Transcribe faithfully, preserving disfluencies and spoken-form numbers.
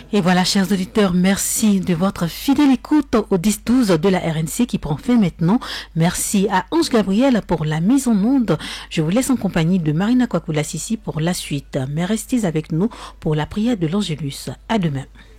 Et voilà, chers auditeurs, merci de votre fidèle écoute au dix douze de la R N C qui prend fin maintenant. Merci à Ange Gabriel pour la mise en onde. Je vous laisse en compagnie de Marina Kwakula Sissi pour la suite. Mais restez avec nous pour la prière de l'Angélus. À demain.